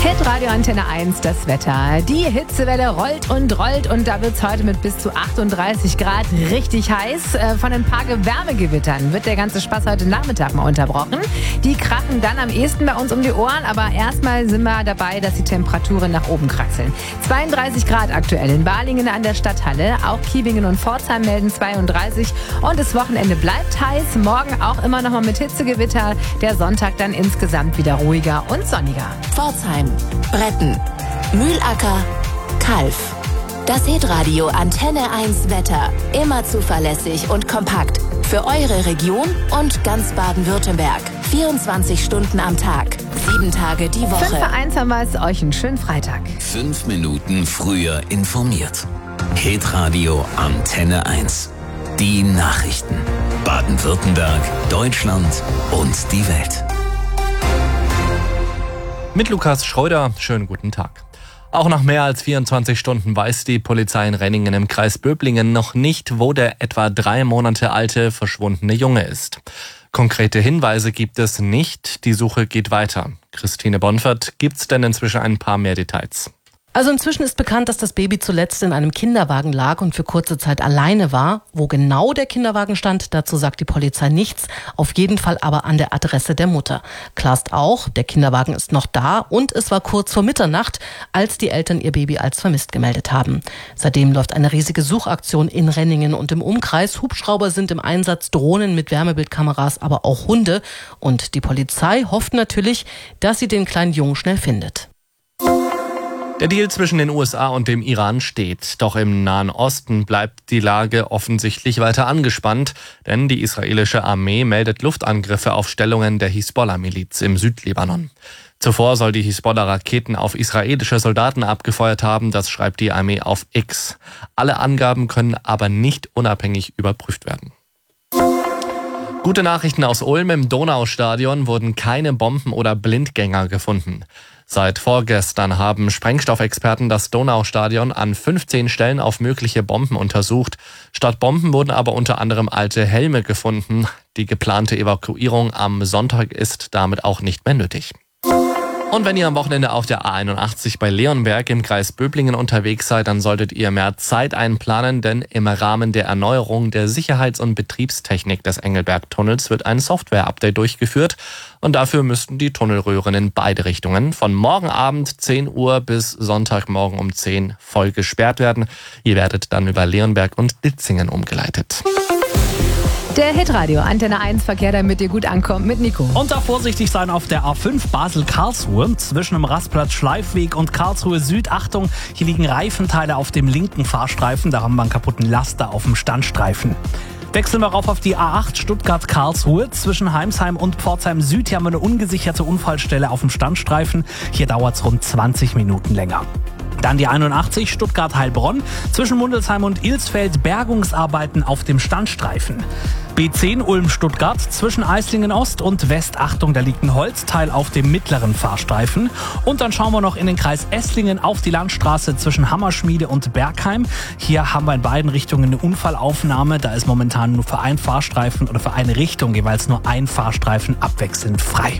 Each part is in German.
Hitradio Antenne 1, das Wetter. Die Hitzewelle rollt und da wird es heute mit bis zu 38 Grad richtig heiß. Von ein paar Wärmegewittern wird der ganze Spaß heute Nachmittag mal unterbrochen. Die krachen dann am ehesten bei uns um die Ohren, aber erstmal sind wir dabei, dass die Temperaturen nach oben kraxeln. 32 Grad aktuell in Balingen an der Stadthalle. Auch Kiebingen und Pforzheim melden 32 und das Wochenende bleibt heiß. Morgen auch immer noch mal mit Hitzegewitter. Der Sonntag dann insgesamt wieder ruhiger und sonniger. Pforzheim, Bretten, Mühlacker, Kalf. Das Hitradio Antenne 1 Wetter. Immer zuverlässig und kompakt. Für eure Region und ganz Baden-Württemberg. 24 Stunden am Tag. 7 Tage die Woche. 5:01 haben wir es. Euch einen schönen Freitag. 5 Minuten früher informiert. Hitradio Antenne 1. Die Nachrichten. Baden-Württemberg, Deutschland und die Welt. Mit Lukas Schröder, schönen guten Tag. Auch nach mehr als 24 Stunden weiß die Polizei in Renningen im Kreis Böblingen noch nicht, wo der etwa 3 Monate alte verschwundene Junge ist. Konkrete Hinweise gibt es nicht, die Suche geht weiter. Christine Bonfert, gibt's denn inzwischen ein paar mehr Details? Also inzwischen ist bekannt, dass das Baby zuletzt in einem Kinderwagen lag und für kurze Zeit alleine war. Wo genau der Kinderwagen stand, dazu sagt die Polizei nichts. Auf jeden Fall aber an der Adresse der Mutter. Klar ist auch, der Kinderwagen ist noch da und es war kurz vor Mitternacht, als die Eltern ihr Baby als vermisst gemeldet haben. Seitdem läuft eine riesige Suchaktion in Renningen und im Umkreis. Hubschrauber sind im Einsatz, Drohnen mit Wärmebildkameras, aber auch Hunde. Und die Polizei hofft natürlich, dass sie den kleinen Jungen schnell findet. Der Deal zwischen den USA und dem Iran steht. Doch im Nahen Osten bleibt die Lage offensichtlich weiter angespannt, denn die israelische Armee meldet Luftangriffe auf Stellungen der Hisbollah-Miliz im Südlibanon. Zuvor soll die Hisbollah Raketen auf israelische Soldaten abgefeuert haben, das schreibt die Armee auf X. Alle Angaben können aber nicht unabhängig überprüft werden. Gute Nachrichten aus Ulm: im Donaustadion wurden keine Bomben oder Blindgänger gefunden. Seit vorgestern haben Sprengstoffexperten das Donaustadion an 15 Stellen auf mögliche Bomben untersucht. Statt Bomben wurden aber unter anderem alte Helme gefunden. Die geplante Evakuierung am Sonntag ist damit auch nicht mehr nötig. Und wenn ihr am Wochenende auf der A81 bei Leonberg im Kreis Böblingen unterwegs seid, dann solltet ihr mehr Zeit einplanen, denn im Rahmen der Erneuerung der Sicherheits- und Betriebstechnik des Engelberg-Tunnels wird ein Software-Update durchgeführt. Und dafür müssten die Tunnelröhren in beide Richtungen von morgen Abend 10 Uhr bis Sonntagmorgen um 10 voll gesperrt werden. Ihr werdet dann über Leonberg und Ditzingen umgeleitet. Der Hitradio Antenne 1 Verkehr, damit ihr gut ankommt, mit Nico. Und da vorsichtig sein auf der A5 Basel-Karlsruhe zwischen dem Rastplatz Schleifweg und Karlsruhe Süd. Achtung, hier liegen Reifenteile auf dem linken Fahrstreifen. Da haben wir einen kaputten Laster auf dem Standstreifen. Wechseln wir rauf auf die A8 Stuttgart-Karlsruhe. Zwischen Heimsheim und Pforzheim Süd. Hier haben wir eine ungesicherte Unfallstelle auf dem Standstreifen. Hier dauert es rund 20 Minuten länger. Dann die 81 Stuttgart-Heilbronn. Zwischen Mundelsheim und Ilsfeld Bergungsarbeiten auf dem Standstreifen. B10 Ulm-Stuttgart zwischen Eislingen Ost und West. Achtung, da liegt ein Holzteil auf dem mittleren Fahrstreifen. Und dann schauen wir noch in den Kreis Esslingen auf die Landstraße zwischen Hammerschmiede und Bergheim. Hier haben wir in beiden Richtungen eine Unfallaufnahme. Da ist momentan nur für einen Fahrstreifen oder für eine Richtung jeweils nur ein Fahrstreifen abwechselnd frei.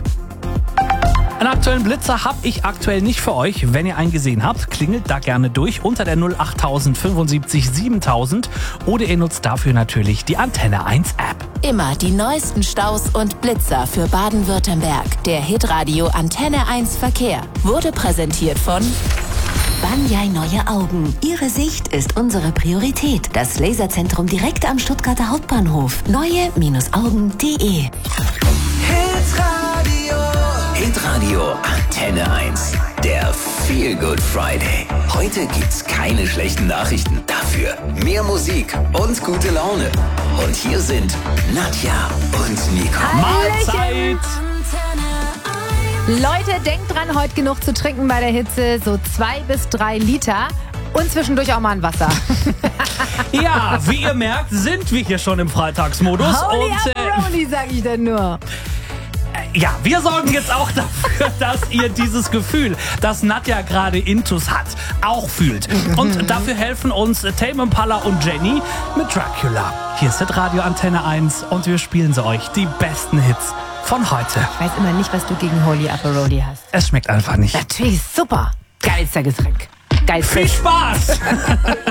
Einen aktuellen Blitzer habe ich aktuell nicht für euch. Wenn ihr einen gesehen habt, klingelt da gerne durch unter der 08000 75 7000 oder ihr nutzt dafür natürlich die Antenne 1 App. Immer die neuesten Staus und Blitzer für Baden-Württemberg. Der Hitradio Antenne 1 Verkehr wurde präsentiert von Banyai Neue Augen. Ihre Sicht ist unsere Priorität. Das Laserzentrum direkt am Stuttgarter Hauptbahnhof. Neue-Augen.de. Hitradio Antenne 1. Der Feel Good Friday. Heute gibt's keine schlechten Nachrichten. Dafür mehr Musik und gute Laune. Und hier sind Nadja und Nico. Mahlzeit! Leute, denkt dran, heute genug zu trinken bei der Hitze. So 2 bis 3 Liter. Und zwischendurch auch mal ein Wasser. Ja, wie ihr merkt, sind wir hier schon im Freitagsmodus. Holy Aperoni, sag ich denn nur. Ja, wir sorgen jetzt auch dafür, dass ihr dieses Gefühl, das Nadja gerade intus hat, auch fühlt. Und dafür helfen uns Tame Impala und Jenny mit Dracula. Hier ist Radio Antenne 1 und wir spielen sie euch, die besten Hits von heute. Ich weiß immer nicht, was du gegen Holy Aperoli hast. Es schmeckt einfach nicht. Natürlich super. Geilster Getränk. Geilster. Viel Spaß!